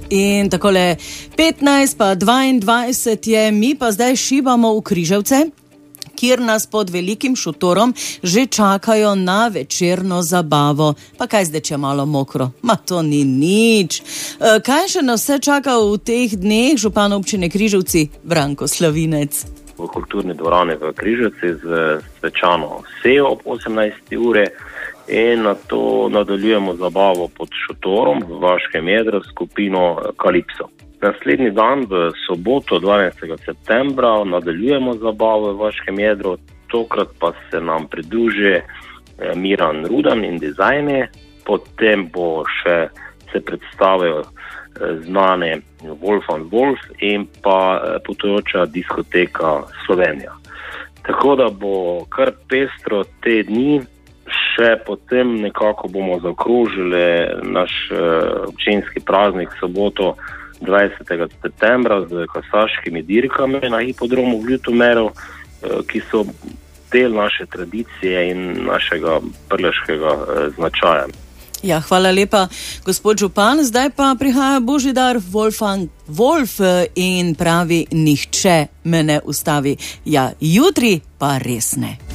In takole 15 pa 22 je, mi pa zdaj šibamo v Križevce, kjer nas pod velikim šotorom že čakajo na večerno zabavo. Pa kaj zdaj, če je malo mokro? Ma to ni nič. Kaj še nas vse čaka v teh dneh, župan občine Križevci Branko Slavinec? V kulturni dvorani v Križevci z svečano sejo ob 18. ure in na to nadaljujemo zabavo pod šotorom v Vaškem jedru skupino Kalipso. Naslednji dan, v soboto 12. septembra, nadaljujemo zabavo v Vaškem jedru, tokrat pa se nam pridruži Miran Rudan in dizajne, potem bo še se predstavil znane Wolfgang Wolf in pa potujoča diskoteka Slovenija. Tako da bo kar pestro te dni, še potem nekako bomo zaokrožili naš občinski praznik soboto 20. septembra z kasaškimi dirkami na hipodromu v Ljutomeru, ki so del naše tradicije in našega prleškega značaja. Ja, hvala lepa, gospod župan. Zdaj pa prihaja Božidar Wolfgang Wolf in pravi, nihče me ne ustavi. Ja, jutri pa res ne.